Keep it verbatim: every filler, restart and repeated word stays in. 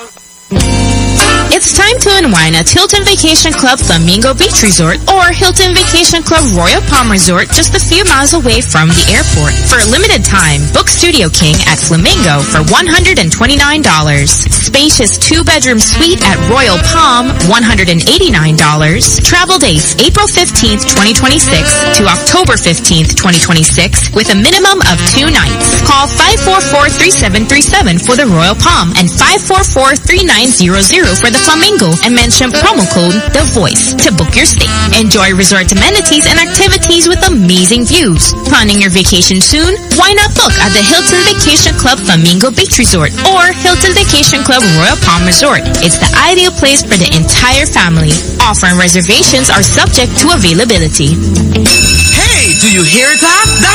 It's time to unwind at Hilton Vacation Club Flamingo Beach Resort or Hilton Vacation Club Royal Palm Resort just a few miles away from the airport. For a limited time, book Studio King at Flamingo for one hundred twenty-nine dollars. Spacious two-bedroom suite at Royal Palm, one hundred eighty-nine dollars. Travel dates April fifteenth, twenty twenty-six to October fifteenth, twenty twenty-six with a minimum of two nights. Call five four four, three seven three seven for the Royal Palm and five four four, three nine zero zero for the Flamingo and mention promo code The Voice to book your stay. Enjoy resort amenities and activities with amazing views. Planning your vacation soon? Why not book at the Hilton Vacation Club Flamingo Beach Resort or Hilton Vacation Club Royal Palm Resort. It's the ideal place for the entire family. Offer and reservations are subject to availability. Hey, do you hear that? That